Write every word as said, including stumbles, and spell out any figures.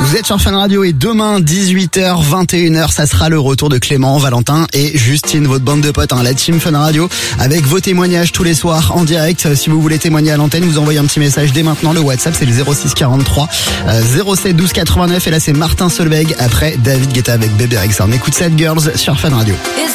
Vous êtes sur Fun Radio et demain, dix-huit heures, vingt et une heures, ça sera le retour de Clément, Valentin et Justine, votre bande de potes, hein, la team Fun Radio, avec vos témoignages tous les soirs en direct. Si vous voulez témoigner à l'antenne, vous envoyez un petit message dès maintenant. Le WhatsApp, c'est le zéro six quarante-trois zéro sept douze quatre-vingt-neuf. Et là, c'est Martin Solveig après David Guetta avec Bébé Rexha. On écoute Sad Girls sur Fun Radio.